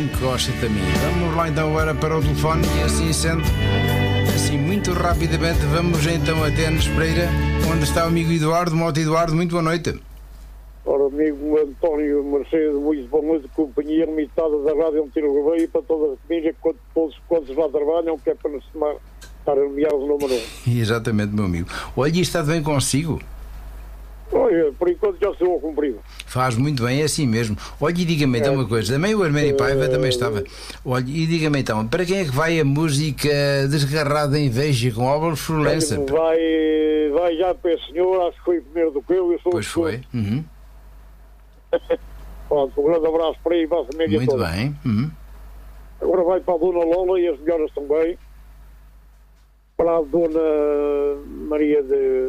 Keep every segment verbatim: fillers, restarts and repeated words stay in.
bem que gosta de mim. Vamos lá então agora para o telefone e assim sendo, assim muito rapidamente, vamos então a Denis Pereira, onde está o amigo Eduardo. Moto Eduardo, muito boa noite. Ora, amigo António Mercedes, muito boa noite, companhia limitada da Rádio Antero Gouveia para toda a família, todos quantos lá trabalham, que é para nos tomar, estar a nomear o número um. Exatamente, meu amigo. Olha, e está bem consigo? Olha, por enquanto já estou a cumprir. Faz muito bem, é assim mesmo. Olha, e diga-me então uma coisa, também o Arménio Paiva também estava. Olha, e diga-me então, para quem é que vai a música Desgarrada em Inveja com Álvaro Florença? Vai, vai já para esse senhor, acho que foi primeiro do que eu. eu sou pois foi. Uhum. Pronto, um grande abraço para aí e para a família muito toda. bem. Uhum. Agora vai para a Dona Lola e as melhoras também. Para a Dona Maria de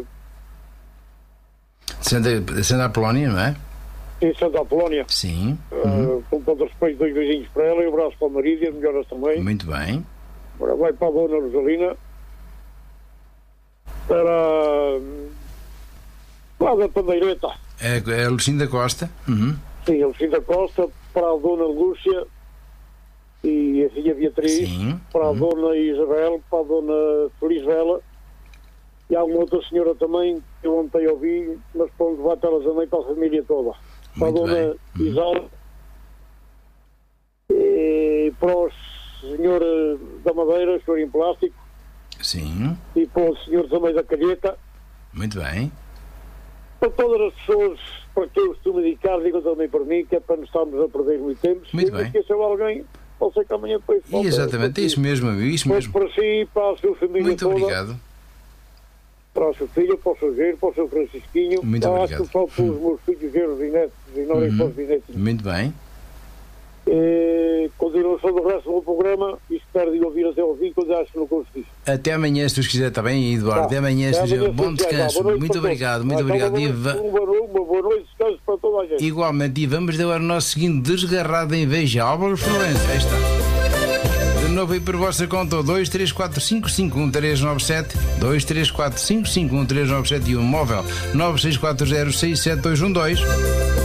Santa, Santa Apolónia, não é? Em Santa Apolónia. Sim. Uhum. Uh, com todo respeito, dois beijinhos para ela e um abraço para a Maria e as melhoras também. Muito bem. Agora vai para a Dona Rosalina. Para lá da Pandeireta. É, é a Lucinda Costa. Uhum. Sim, a Lucinda Costa. Para a Dona Lúcia e a filha Beatriz. Sim. Para a uhum. Dona Isabel. Para a Dona Feliz Vela. E há uma outra senhora também que eu ontem ouvi, mas pronto, vai para elas também, para a família toda. Para a muito Dona bem. Isabel. E para o senhor da Madeira, senhor em plástico. Sim. E para o senhor também da Calheta. Muito bem. Para todas as pessoas para quem eu costumo dedicar, digam também para mim, que é para não estarmos a perder muito tempo. Muito Se bem. esqueceu alguém, pode ser que amanhã depois E exatamente, é isso mesmo, amigo, isso Pois mesmo. para si, para a sua família muito toda. obrigado. Para a sua filha, para o seu genro, para o seu Francisquinho. Muito para obrigado. Acho que só para os meus filhos, genros e netos, e não é para os netos. Muito bem. E, continuação do resto do programa e espero de ouvir até ao fim, quando acho que não consegui. Até amanhã, se Deus quiser, está bem, Eduardo? Tá. Até amanhã, Até esteja amanhã, bom se quiser. descanso. Boa noite Muito para obrigado, todos. muito Então, obrigado. Uma E boa, va- noite, uma boa noite, descanso para toda a gente. Igualmente, e vamos dar o nosso seguinte Desgarrado em Veja, Álvaro Florença. Aí está. De novo aí por vossa conta, dois três quatro cinco cinco um três nove sete, dois três quatro cinco cinco um três nove sete e um móvel nove seis quatro zero seis sete dois um dois.